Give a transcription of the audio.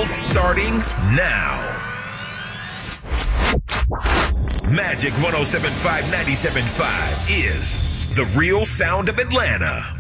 starting now. Magic 107.5 97.5 is the real sound of Atlanta.